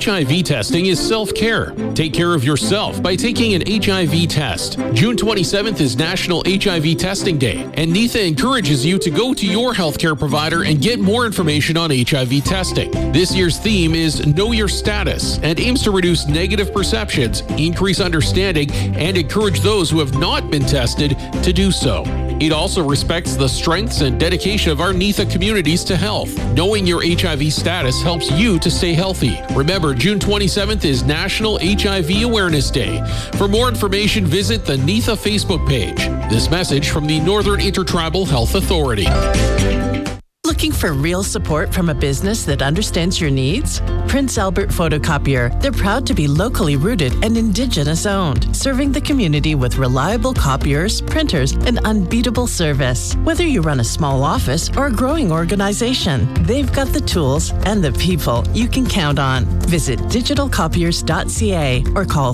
HIV testing is self-care. Take care of yourself by taking an HIV test. June 27th is National HIV Testing Day, and NITHA encourages you to go to your healthcare provider and get more information on HIV testing. This year's theme is Know Your Status and aims to reduce negative perceptions, increase understanding, and encourage those who have not been tested to do so. It also respects the strengths and dedication of our NITHA communities to health. Knowing your HIV status helps you to stay healthy. Remember, June 27th is National HIV Awareness Day. For more information, visit the NITHA Facebook page. This message from the Northern Intertribal Health Authority. Looking for real support from a business that understands your needs? Prince Albert Photocopier. They're proud to be locally rooted and Indigenous owned, serving the community with reliable copiers, printers, and unbeatable service. Whether you run a small office or a growing organization, they've got the tools and the people you can count on. Visit digitalcopiers.ca or call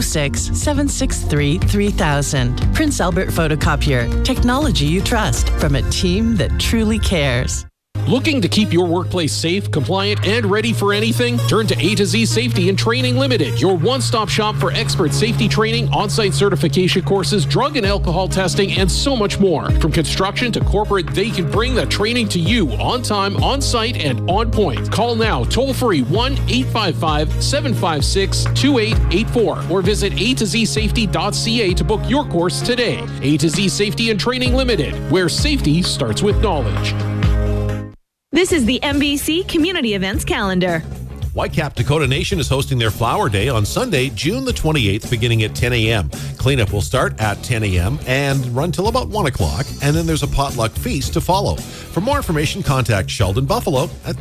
306-763-3000. Prince Albert Photocopier. Technology you trust from a team that truly cares. Looking to keep your workplace safe, compliant, and ready for anything? Turn to A to Z Safety and Training Limited, your one-stop shop for expert safety training, on-site certification courses, drug and alcohol testing, and so much more. From construction to corporate, they can bring the training to you on time, on site, and on point. Call now, toll-free 1-855-756-2884 or visit atozsafety.ca to book your course today. A to Z Safety and Training Limited, where safety starts with knowledge. This is the MBC Community Events Calendar. Whitecap Dakota Nation is hosting their Flower Day on Sunday, June the 28th, beginning at 10 a.m. Cleanup will start at 10 a.m. and run till about 1 o'clock, and then there's a potluck feast to follow. For more information, contact Sheldon Buffalo at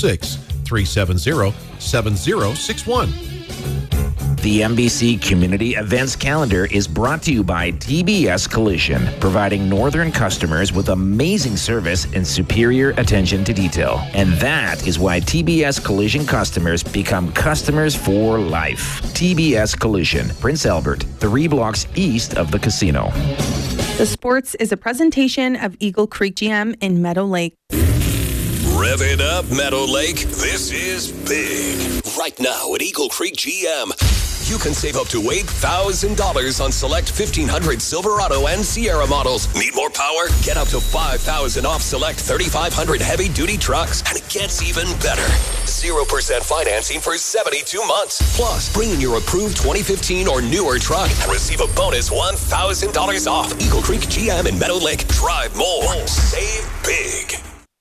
306-370-7061. The MBC Community Events Calendar is brought to you by TBS Collision, providing northern customers with amazing service and superior attention to detail. And that is why TBS Collision customers become customers for life. TBS Collision, Prince Albert, 3 blocks east of the casino. The Sports is a presentation of Eagle Creek GM in Meadow Lake. Rev it up, Meadow Lake. This is big. Right now at Eagle Creek GM, you can save up to $8,000 on select 1500 Silverado and Sierra models. Need more power? Get up to $5,000 off select 3500 heavy-duty trucks. And it gets even better. 0% financing for 72 months. Plus, bring in your approved 2015 or newer truck and receive a bonus $1,000 off. Eagle Creek GM in Meadow Lake. Drive more. Save big.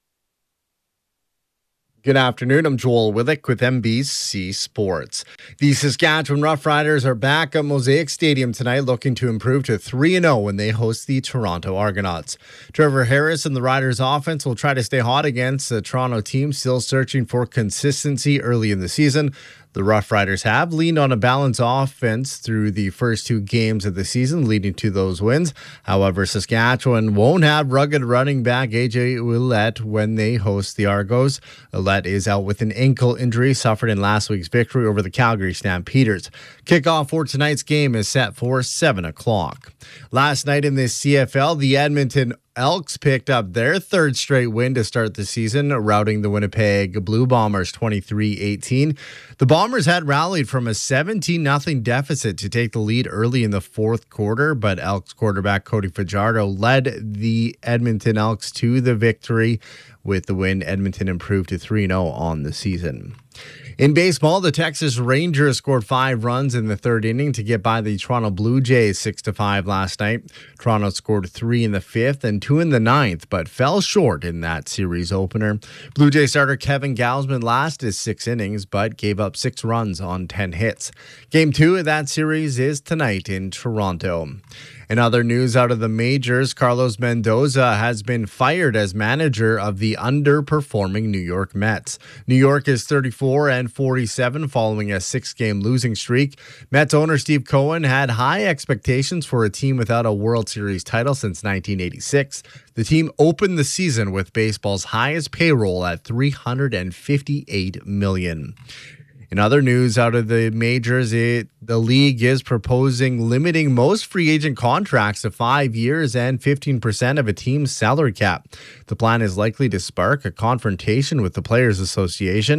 Good afternoon. I'm Joel Willick with MBC Sports. The Saskatchewan Roughriders are back at Mosaic Stadium tonight, looking to improve to 3-0 when they host the Toronto Argonauts. Trevor Harris and the Riders' offense will try to stay hot against the Toronto team, still searching for consistency early in the season. The Roughriders have leaned on a balanced offense through the first 2 games of the season, leading to those wins. However, Saskatchewan won't have rugged running back A.J. Ouellette when they host the Argos. Ouellette is out with an ankle injury suffered in last week's victory over the Calgary Stampeders. Kickoff for tonight's game is set for 7 o'clock. Last night in the CFL, the Edmonton Elks picked up their 3rd straight win to start the season, routing the Winnipeg Blue Bombers 23-18. The Bombers had rallied from a 17-0 deficit to take the lead early in the 4th quarter, but Elks quarterback Cody Fajardo led the Edmonton Elks to the victory. With the win, Edmonton improved to 3-0 on the season. In baseball, the Texas Rangers scored 5 runs in the 3rd inning to get by the Toronto Blue Jays 6-5 last night. Toronto scored 3 in the 5th and 2 in the 9th, but fell short in that series opener. Blue Jay starter Kevin Gausman lasted 6 innings, but gave up 6 runs on 10 hits. Game 2 of that series is tonight in Toronto. In other news out of the majors, Carlos Mendoza has been fired as manager of the underperforming New York Mets. New York is 34-47 following a 6-game losing streak. Mets owner Steve Cohen had high expectations for a team without a World Series title since 1986. The team opened the season with baseball's highest payroll at $358 million. In other news out of the majors, the league is proposing limiting most free agent contracts to 5 years and 15% of a team's salary cap. The plan is likely to spark a confrontation with the Players Association.